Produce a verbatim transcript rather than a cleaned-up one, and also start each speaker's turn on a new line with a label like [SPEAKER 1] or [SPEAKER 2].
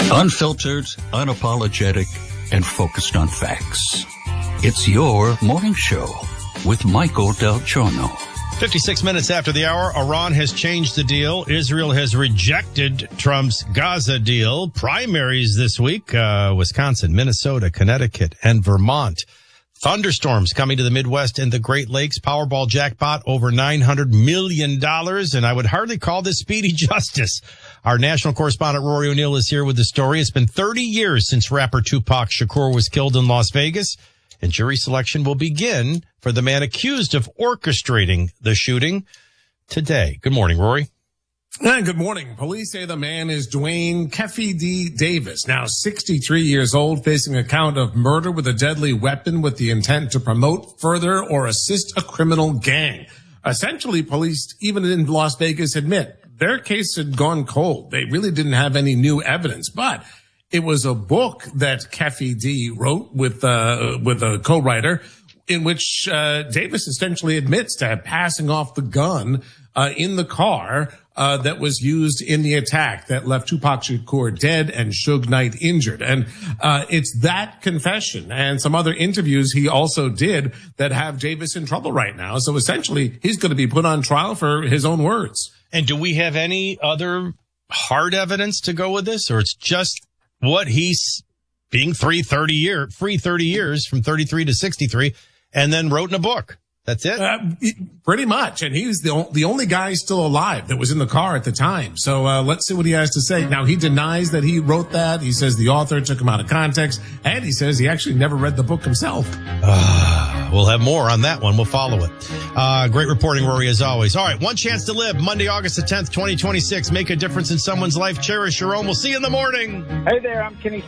[SPEAKER 1] Unfiltered, unapologetic, and focused on facts. It's your morning show with Michael Del Giorno.
[SPEAKER 2] fifty-six minutes after the hour, Iran has changed the deal. Israel has rejected Trump's Gaza deal. Primaries this week, uh, Wisconsin, Minnesota, Connecticut, and Vermont. Thunderstorms coming to the Midwest and the Great Lakes. Powerball jackpot over nine hundred million dollars. And I would hardly call this speedy justice. Our national correspondent Rory O'Neill is here with the story. It's been thirty years since rapper Tupac Shakur was killed in Las Vegas. And jury selection will begin for the man accused of orchestrating the shooting today. Good morning, Rory.
[SPEAKER 3] Uh, good morning. Police say the man is Dwayne Keffe D. Davis, now sixty-three years old, facing a count of murder with a deadly weapon with the intent to promote, further, or assist a criminal gang. Essentially, police, even in Las Vegas, admit their case had gone cold. They really didn't have any new evidence, but it was a book that Keffe D. wrote with, uh, with a co-writer in which, uh, Davis essentially admits to passing off the gun, uh, in the car, uh, that was used in the attack that left Tupac Shakur dead and Suge Knight injured. And, uh, it's that confession and some other interviews he also did that have Davis in trouble right now. So essentially, he's going to be put on trial for his own words.
[SPEAKER 2] And do we have any other hard evidence to go with this, or it's just what he's being three thirty year free thirty years from thirty-three to sixty-three and then wrote in a book? That's it?
[SPEAKER 3] Uh, pretty much. And he's the, the only guy still alive that was in the car at the time. So, uh, let's see what he has to say. Now, he denies that he wrote that. He says the author took him out of context, and he says he actually never read the book himself.
[SPEAKER 2] Uh, we'll have more on that one. We'll follow it. Uh, great reporting, Rory, as always. All right. One chance to live. Monday, August the tenth, twenty twenty-six. Make a difference in someone's life. Cherish your own. We'll see you in the morning.
[SPEAKER 4] Hey there. I'm Kenny